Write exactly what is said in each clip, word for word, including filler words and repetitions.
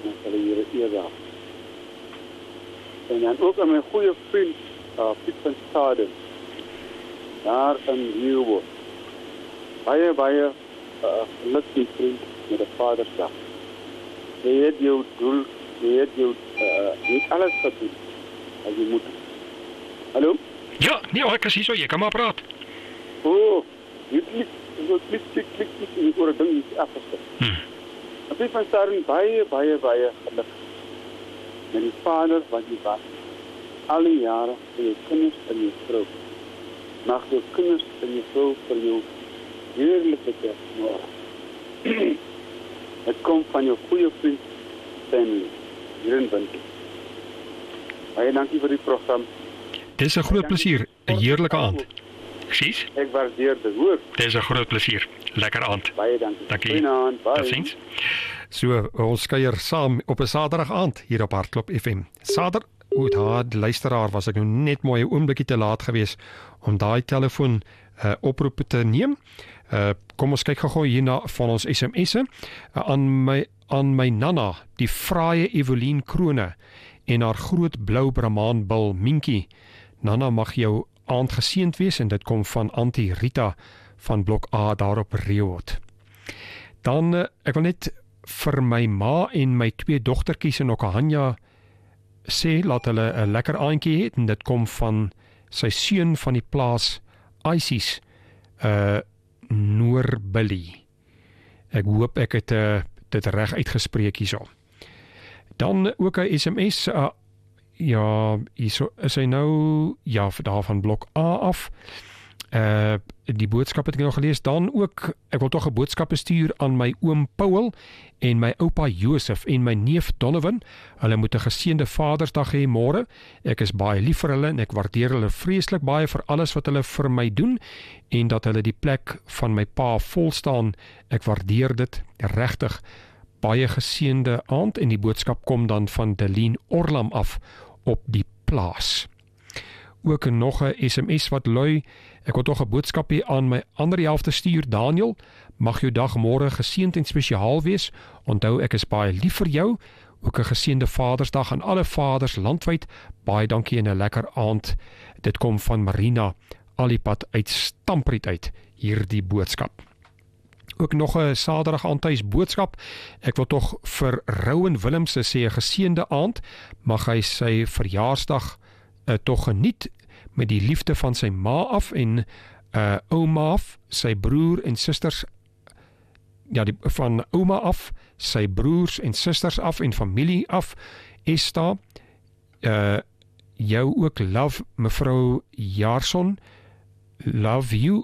en ek sal hier eerder. En dan ook aan my goeie vriend, uh, Piet van Staden, daar in Nieuwbos. Baie, baie uh, geluk die vriend met de Vadersdag. Jy het jou doel, jy het jou, uh, jy het alles gedoen, as jy moet. Hallo? Ja, nee, ek is hier so, jy kan maar praat. Oh, jy klik, jy klik, klik, klik, klik, en jy oor een ding is afgeskip. Hmm. En Piet van Staden, baie, baie, baie geluk. Met die Vader wat jy was, alle jare vir jou kinders en jou vrou. Mag jou kinders en jou vrou vir jou heerlijke kerstmorgen. Het komt van jou goede vriend Stanley, hier in Winter. Baie dankie vir die program. Dit is een groot plesier, een heerlijke aand. Precies? Ek waardeer dit, hoor. Dit is een groot plesier, lekker aand. Baie dankie. Dankie. Goeienaand, bye. Tot ziens. So, ons kuier saam op 'n Saterdag aand hier op Hartklop F M. Saterdag, o, daar luisteraar was ek nou net mooi 'n oombliekie te laat gewees om daai telefoon uh, oproep te neem. Uh, kom ons kyk gou hierna van ons S M S'e. Uh, aan my aan my Nana, die fraaie Evelien Krone en haar groot blou brahmaanbil Minkie. Nana, mag jou aand geseënd wees en dit kom van Auntie Rita van blok A daar op Rehoboth. Dan uh, ek wil net vir my ma en my twee dogtertjies in Okahanja sê, laat hulle 'n lekker aandjie hê, en dit kom van sy seun van die plaas Isis, uh, Noor Billy. Ek hoop ek het uh, dit reg uitgespreek hierso. Dan ook 'n S M S, uh, ja, hierso is hy nou, ja, daar van blok A af. Uh, die boodskap het ek nog gelees. Dan ook, ek wil toch 'n boodskap stuur aan my oom Paul en my oupa Josef en my neef Donovan. Hulle moet 'n geseënde Vadersdag hê môre. Ek is baie lief vir hulle en ek waardeer hulle vreeslik baie vir alles wat hulle vir my doen en dat hulle die plek van my pa vol staan. Ek waardeer dit regtig. Baie geseënde aand, en die boodskap kom dan van Deline Orlam af op die plaas. Ook nog 'n S M S wat lui: ek wil tog 'n boodskap hê aan my ander helfte stuur, Daniel. Mag jou dag môre geseënd en spesiaal wees. Onthou, ek is baie lief vir jou. Ook 'n geseënde Vadersdag aan alle vaders landwyd. Baie dankie en 'n lekker aand. Dit kom van Marina, al die pad uit Stampriet uit, hierdie boodskap. Ook nog 'n Saterdag aand tuis boodskap. Ek wil tog vir Rowan Willemse sê 'n geseënde aand. Mag hy sy verjaarsdag uh, tog geniet met die liefde van sy ma af en uh, ouma af, sy broer en susters, ja, die, van ouma af, sy broers en susters af en familie af. Esta, uh, jou ook love, mevrou Jaarson, love you,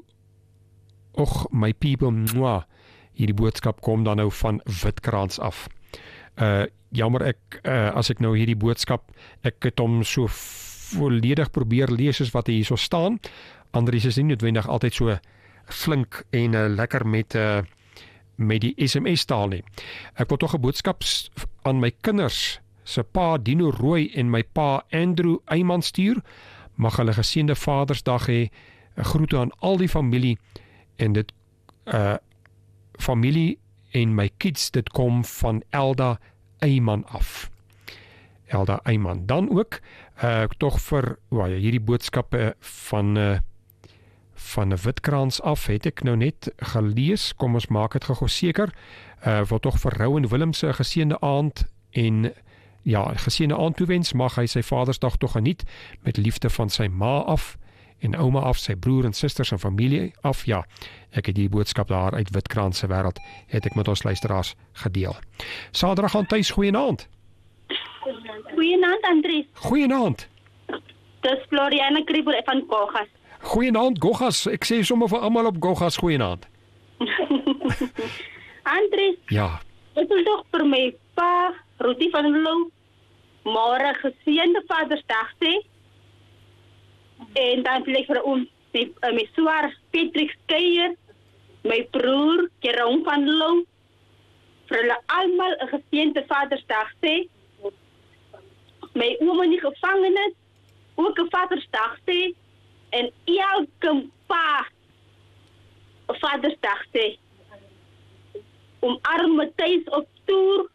och my people, mwah. Hierdie boodskap kom dan nou van Witkrans af. Uh, jammer ek, uh, as ek nou hierdie boodskap, ek het hom so volledig probeer lees as wat hy hier so staan. Andries is nie noodwendig altyd so flink en uh, lekker met, uh, met die S M S taal nie. Ek wil toch 'n boodskap aan my kinders, se pa Dino Rooi en my pa Andrew Eyman stuur. Mag hulle geseënde Vadersdag hê. 'n Groete aan al die familie en dit uh, familie en my kids, dit kom van Elda Eyman af. Elda Eyman. Dan ook uh, toch vir oh ja, hierdie boodskappe van uh, van 'n Witkrans af het ek nou net gelees. Kom ons maak dit gou seker. Uh, wil toch vir Rowan Willemse 'n geseënde aand en ja, geseënde aand toewens. Mag hy sy Vadersdag tog geniet met liefde van sy ma af en ouma af, sy broer en susters en familie af. Ja, ek het die boodskap daar uit Witkrans se wêreld het ek met ons luisteraars gedeel. Saterdag aan tuis, goeienaand. Goeienaand, Andries. Goeienaand. Dis Floriana Kriebel van Gogas. Goeienaand, Gogas. Ek sê sommer vir almal op Gogas goeienaand. Andries. Ja. Ek wil tog vir my pa, Rudy van Loo, môre geseënde Vadersdag sê. En dan wil ek vir ons, my, my swaar Patrick Skeier, my broer Jerome van Loo, vir hulle almal 'n geseënde Vadersdag sê. My ouma in die gevangenis, ook 'n Vadersdag sê. En elke pa 'n Vadersdag sê. Omarm Matthys op toer,